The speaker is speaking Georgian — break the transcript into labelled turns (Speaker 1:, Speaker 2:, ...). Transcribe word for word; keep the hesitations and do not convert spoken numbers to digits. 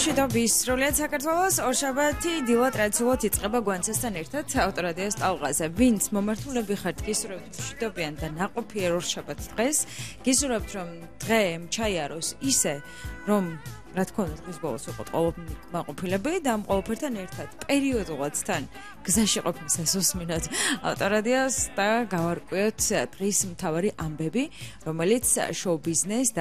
Speaker 1: მშვიდობის სრულიად საქართველოს ორშაბათი დილა ტრადიციულად იწყება გვანცესთან ერთად ავტორადიოს ტალღაზე. ვინც მომართულები ხართ, გისურვებთ მშვიდობიან და ნაყოფიერ ორშაბათ დღეს. გისურვებთ რომ დღე ჩაიაროს ისე, რომ რა თქმა უნდა დღის ბოლოს ვიყოთ ყოველმაყოფილები და ამ ყოველფერთან ერთად პერიოდულად თან გზაში ყოფნისას უსმინოთ ავტორადიოს და გავარკვიოთ დღის მთავარი ამბები, რომელიც შოუ ბიზნეს